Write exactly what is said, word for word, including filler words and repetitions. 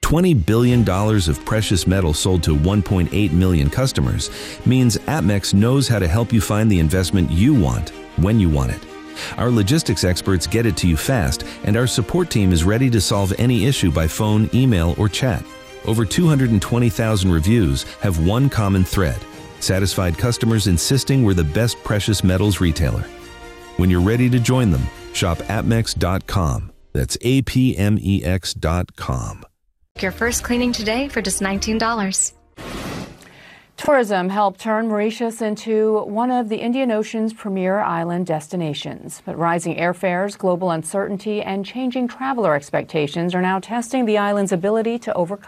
twenty billion dollars of precious metal sold to one point eight million customers means APMEX knows how to help you find the investment you want when you want it. Our logistics experts get it to you fast, and our support team is ready to solve any issue by phone, email, or chat. Over two hundred twenty thousand reviews have one common thread: satisfied customers insisting we're the best precious metals retailer. When you're ready to join them, shop apmex dot com. That's A P M E X dot com. Your first cleaning today for just nineteen dollars. Tourism helped turn Mauritius into one of the Indian Ocean's premier island destinations. But rising airfares, global uncertainty, and changing traveler expectations are now testing the island's ability to overcome